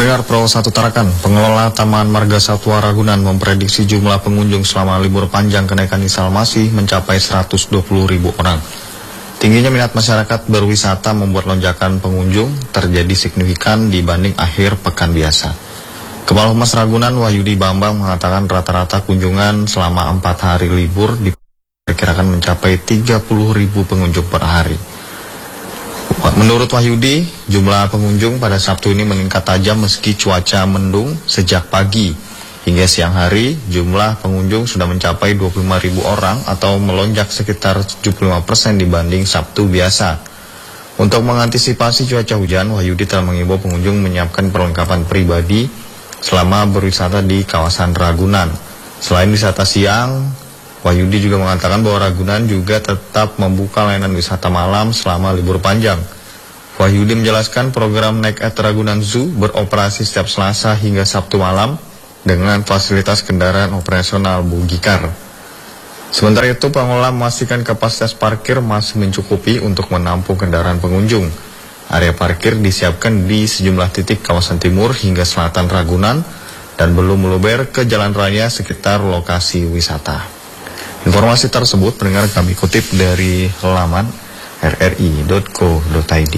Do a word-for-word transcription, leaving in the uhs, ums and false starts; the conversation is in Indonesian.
Pendengar Pro satu Tarakan, pengelola Taman Marga Satwa Ragunan memprediksi jumlah pengunjung selama libur panjang kenaikan Isal Masih mencapai seratus dua puluh ribu orang. Tingginya minat masyarakat berwisata membuat lonjakan pengunjung terjadi signifikan dibanding akhir pekan biasa. Kepala Humas Ragunan Wahyudi Bambang mengatakan rata-rata kunjungan selama empat hari libur diperkirakan mencapai tiga puluh ribu pengunjung per hari. Menurut Wahyudi, jumlah pengunjung pada Sabtu ini meningkat tajam meski cuaca mendung sejak pagi. Hingga siang hari, jumlah pengunjung sudah mencapai dua puluh lima ribu orang atau melonjak sekitar tujuh puluh lima persen dibanding Sabtu biasa. Untuk mengantisipasi cuaca hujan, Wahyudi telah mengimbau pengunjung menyiapkan perlengkapan pribadi selama berwisata di kawasan Ragunan. Selain wisata siang, Wahyudi juga mengatakan bahwa Ragunan juga tetap membuka layanan wisata malam selama libur panjang. Wahyudi menjelaskan program Naik at Ragunan Zoo beroperasi setiap Selasa hingga Sabtu malam dengan fasilitas kendaraan operasional Bugikar. Sementara itu, pengelola memastikan kapasitas parkir masih mencukupi untuk menampung kendaraan pengunjung. Area parkir disiapkan di sejumlah titik kawasan timur hingga selatan Ragunan dan belum meluber ke jalan raya sekitar lokasi wisata. Informasi tersebut pendengar kami kutip dari laman r r i dot co dot i d.